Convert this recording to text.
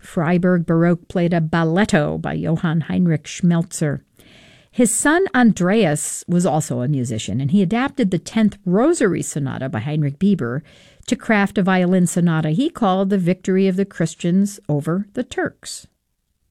Freiburg Baroque played a balletto by Johann Heinrich Schmelzer. His son Andreas was also a musician, and he adapted the 10th Rosary Sonata by Heinrich Bieber to craft a violin sonata he called The Victory of the Christians over the Turks.